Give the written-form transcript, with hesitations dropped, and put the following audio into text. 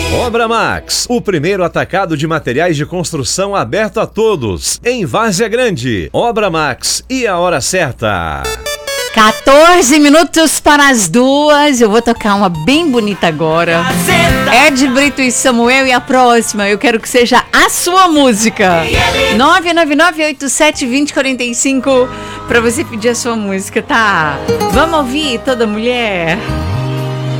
Obra Max, o primeiro atacado de materiais de construção aberto a todos, em Várzea Grande. Obra Max e a hora certa. 14 minutos para as 2. Eu vou tocar uma bem bonita agora. Ed Brito e Samuel, e a próxima eu quero que seja a sua música. 999-87-2045 para você pedir a sua música, tá? Vamos ouvir Toda Mulher?